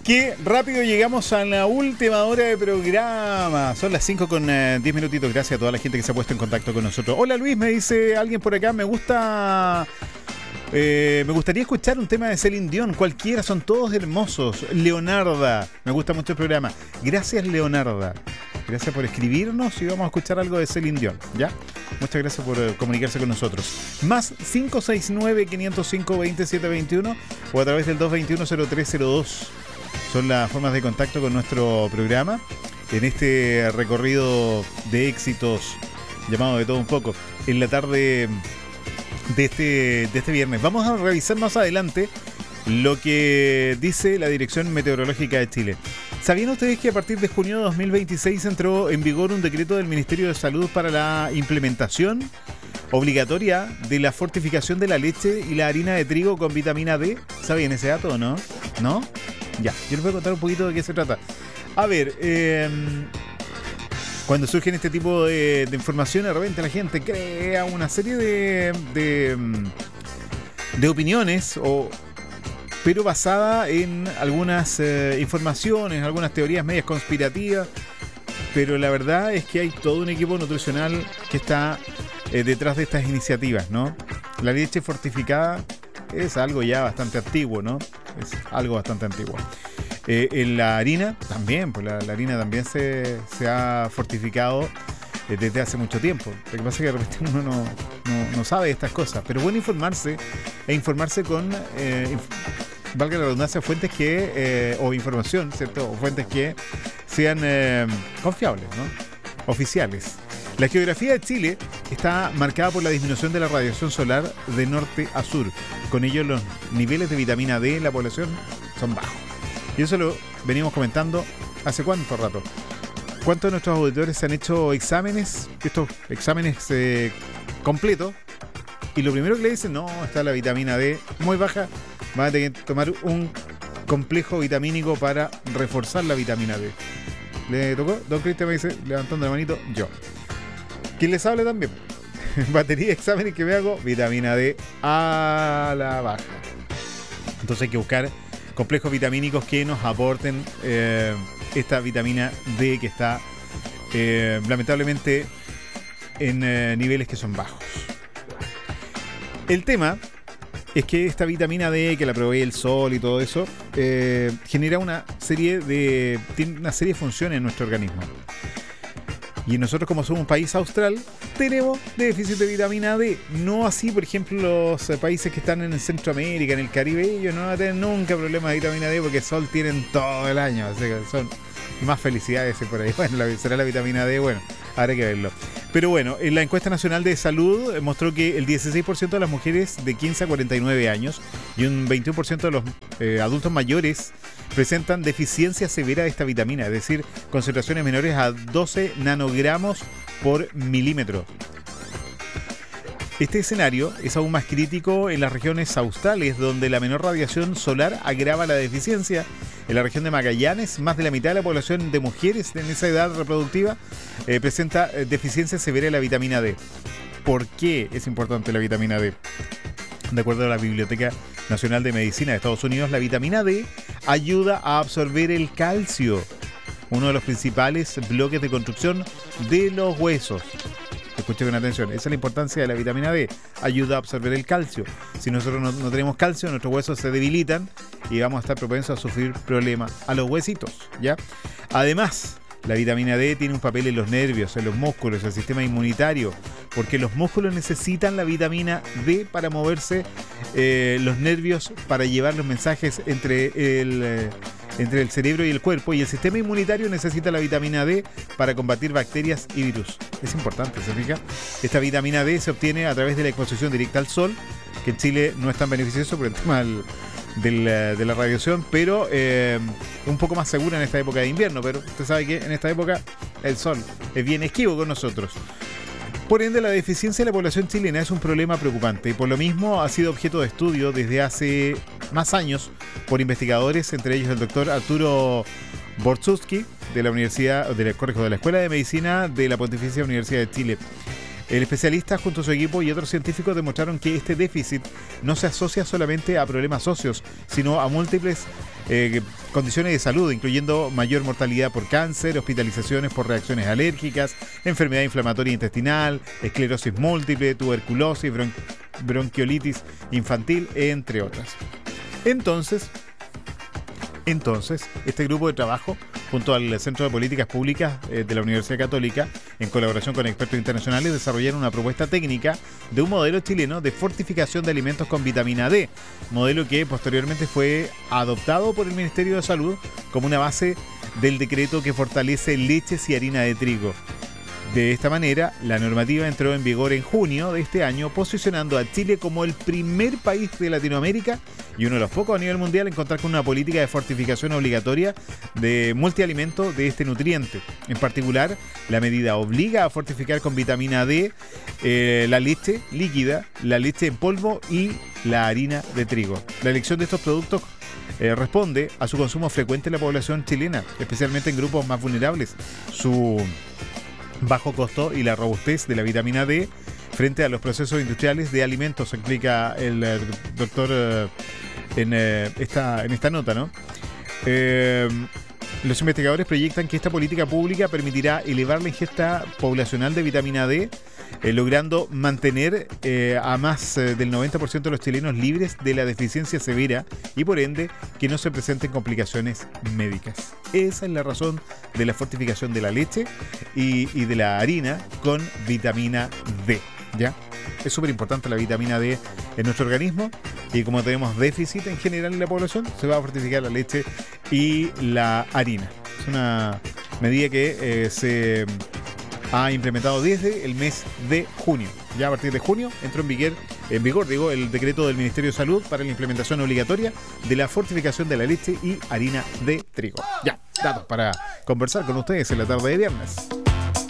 Qué rápido llegamos a la última hora de programa. Son las 5 con 10 minutitos. Gracias a toda la gente que se ha puesto en contacto con nosotros. Hola Luis, me dice alguien por acá. Me gustaría escuchar un tema de Celine Dion. Cualquiera, son todos hermosos. Leonarda, me gusta mucho el programa. Gracias Leonarda. Gracias por escribirnos y vamos a escuchar algo de Celine Dion, ¿ya? Muchas gracias por comunicarse con nosotros. Más 569-505-2721 o a través del 221-0302. Son las formas de contacto con nuestro programa en este recorrido de éxitos llamado de todo un poco en la tarde de este viernes. Vamos a revisar más adelante lo que dice la Dirección Meteorológica de Chile. ¿Sabían ustedes que a partir de junio de 2026 entró en vigor un decreto del Ministerio de Salud para la implementación obligatoria de la fortificación de la leche y la harina de trigo con vitamina D? ¿Sabían ese dato o no? ¿No? Ya, yo les voy a contar un poquito de qué se trata. A ver, cuando surgen este tipo de información, de repente la gente crea una serie de opiniones, pero basada en algunas informaciones, algunas teorías medias conspirativas. Pero la verdad es que hay todo un equipo nutricional que está detrás de estas iniciativas, ¿no? La leche fortificada es algo ya bastante antiguo, ¿no? Es algo bastante antiguo. En la harina también, pues la harina también se ha fortificado desde hace mucho tiempo. Lo que pasa es que de repente uno no sabe de estas cosas, pero bueno informarse con, valga la redundancia, fuentes que, o información, ¿cierto? O fuentes que sean confiables, ¿no? Oficiales. La geografía de Chile está marcada por la disminución de la radiación solar de norte a sur. Con ello, los niveles de vitamina D en la población son bajos. Y eso lo venimos comentando hace cuánto rato. ¿Cuántos de nuestros auditores se han hecho exámenes? Estos exámenes completos. Y lo primero que le dicen, no, está la vitamina D muy baja. Van a tener que tomar un complejo vitamínico para reforzar la vitamina D. ¿Le tocó? Don Cristian me dice, levantando la manito, yo. ¿Quién les habla también? Batería de exámenes que me hago, vitamina D a la baja. Entonces hay que buscar complejos vitamínicos que nos aporten esta vitamina D que está lamentablemente en niveles que son bajos. El tema es que esta vitamina D que la provee el sol y todo eso genera una serie de funciones en nuestro organismo. Y nosotros, como somos un país austral, tenemos déficit de vitamina D. No así, por ejemplo, los países que están en Centroamérica, en el Caribe, ellos no van a tener nunca problemas de vitamina D porque el sol tienen todo el año. Así que son más felicidades por ahí. Bueno, será la vitamina D, bueno, habrá que verlo. Pero bueno, en la encuesta nacional de salud mostró que el 16% de las mujeres de 15 a 49 años y un 21% de los adultos mayores presentan deficiencia severa de esta vitamina, es decir, concentraciones menores a 12 nanogramos por milímetro. Este escenario es aún más crítico en las regiones australes, donde la menor radiación solar agrava la deficiencia. En la región de Magallanes, más de la mitad de la población de mujeres en esa edad reproductiva presenta deficiencia severa de la vitamina D. ¿Por qué es importante la vitamina D? De acuerdo a la Biblioteca Nacional de Medicina de Estados Unidos, la vitamina D ayuda a absorber el calcio, uno de los principales bloques de construcción de los huesos. Escuchen con atención, esa es la importancia de la vitamina D, ayuda a absorber el calcio. Si nosotros no tenemos calcio, nuestros huesos se debilitan y vamos a estar propensos a sufrir problemas a los huesitos, ¿ya? Además, la vitamina D tiene un papel en los nervios, en los músculos, en el sistema inmunitario, porque los músculos necesitan la vitamina D para moverse, los nervios para llevar los mensajes entre el cerebro y el cuerpo, y el sistema inmunitario necesita la vitamina D para combatir bacterias y virus. Es importante, ¿se fija? Esta vitamina D se obtiene a través de la exposición directa al sol, que en Chile no es tan beneficioso por el tema de la radiación, pero un poco más segura en esta época de invierno. Pero usted sabe que en esta época el sol es bien esquivo con nosotros. Por ende, la deficiencia de la población chilena es un problema preocupante y por lo mismo ha sido objeto de estudio desde hace más años por investigadores, entre ellos el doctor Arturo Borczewski de la Escuela de Medicina de la Pontificia Universidad de Chile. El especialista junto a su equipo y otros científicos demostraron que este déficit no se asocia solamente a problemas óseos, sino a múltiples condiciones de salud, incluyendo mayor mortalidad por cáncer, hospitalizaciones por reacciones alérgicas, enfermedad inflamatoria intestinal, esclerosis múltiple, tuberculosis, bronquiolitis infantil, entre otras. Entonces, este grupo de trabajo, junto al Centro de Políticas Públicas de la Universidad Católica, en colaboración con expertos internacionales, desarrollaron una propuesta técnica de un modelo chileno de fortificación de alimentos con vitamina D, modelo que posteriormente fue adoptado por el Ministerio de Salud como una base del decreto que fortalece leches y harina de trigo. De esta manera, la normativa entró en vigor en junio de este año, posicionando a Chile como el primer país de Latinoamérica y uno de los pocos a nivel mundial en contar con una política de fortificación obligatoria de multialimento de este nutriente. En particular, la medida obliga a fortificar con vitamina D la leche líquida, la leche en polvo y la harina de trigo. La elección de estos productos responde a su consumo frecuente en la población chilena, especialmente en grupos más vulnerables. Su bajo costo y la robustez de la vitamina D frente a los procesos industriales de alimentos, explica el doctor en esta nota, ¿no? Los investigadores proyectan que esta política pública permitirá elevar la ingesta poblacional de vitamina D, logrando mantener a más del 90% de los chilenos libres de la deficiencia severa y por ende que no se presenten complicaciones médicas. Esa es la razón de la fortificación de la leche y de la harina con vitamina D, ¿ya? Es súper importante la vitamina D en nuestro organismo y como tenemos déficit en general en la población, se va a fortificar la leche y la harina. Es una medida que se ha implementado desde el mes de junio. Ya a partir de junio entró en vigor el decreto del Ministerio de Salud para la implementación obligatoria de la fortificación de la leche y harina de trigo. Ya, datos para conversar con ustedes en la tarde de viernes.